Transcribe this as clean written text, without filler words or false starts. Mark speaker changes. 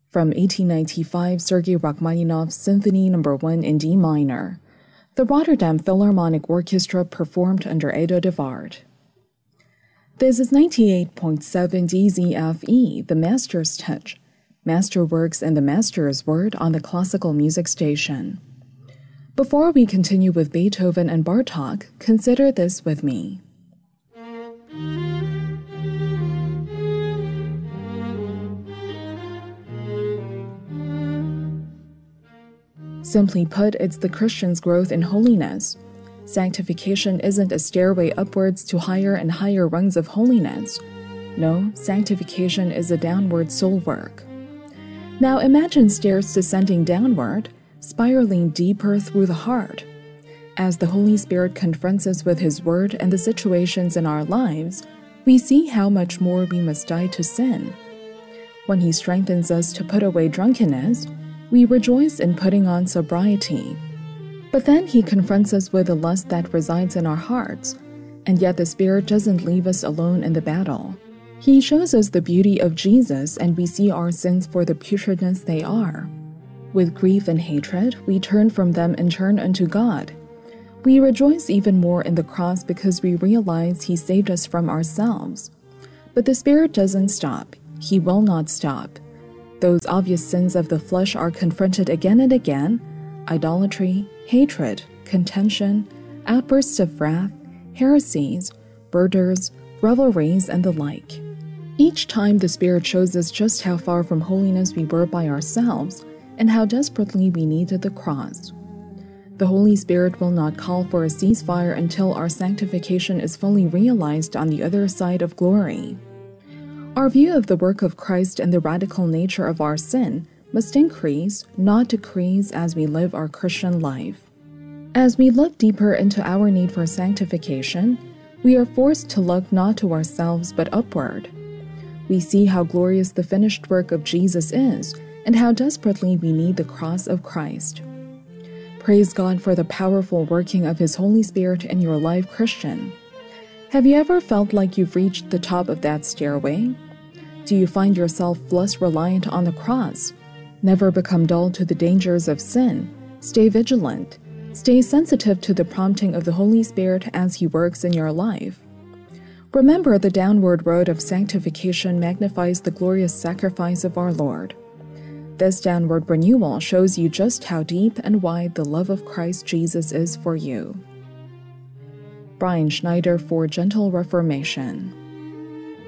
Speaker 1: From 1895 Sergei Rachmaninoff's Symphony No. 1 in D minor, the Rotterdam Philharmonic Orchestra performed under Edo de Waard. This is 98.7 DZFE, the Master's Touch, Masterworks and the Master's Word on the Classical Music Station. Before we continue with Beethoven and Bartók, consider this with me. Simply put, it's the Christian's growth in holiness. Sanctification isn't a stairway upwards to higher and higher rungs of holiness. No, sanctification is a downward soul work. Now imagine stairs descending downward, spiraling deeper through the heart. As the Holy Spirit confronts us with His Word and the situations in our lives, we see how much more we must die to sin. When He strengthens us to put away drunkenness, we rejoice in putting on sobriety. But then He confronts us with the lust that resides in our hearts, and yet the Spirit doesn't leave us alone in the battle. He shows us the beauty of Jesus, and we see our sins for the putridness they are. With grief and hatred, we turn from them and turn unto God. We rejoice even more in the cross because we realize He saved us from ourselves. But the Spirit doesn't stop. He will not stop. Those obvious sins of the flesh are confronted again and again: idolatry, hatred, contention, outbursts of wrath, heresies, murders, revelries, and the like. Each time the Spirit shows us just how far from holiness we were by ourselves and how desperately we needed the cross. The Holy Spirit will not call for a ceasefire until our sanctification is fully realized on the other side of glory. Our view of the work of Christ and the radical nature of our sin must increase, not decrease, as we live our Christian life. As we look deeper into our need for sanctification, we are forced to look not to ourselves but upward. We see how glorious the finished work of Jesus is and how desperately we need the cross of Christ. Praise God for the powerful working of His Holy Spirit in your life, Christian. Have you ever felt like you've reached the top of that stairway? Do you find yourself less reliant on the cross? Never become dull to the dangers of sin. Stay vigilant. Stay sensitive to the prompting of the Holy Spirit as He works in your life. Remember, the downward road of sanctification magnifies the glorious sacrifice of our Lord. This downward renewal shows you just how deep and wide the love of Christ Jesus is for you. Brian Schneider for Gentle Reformation.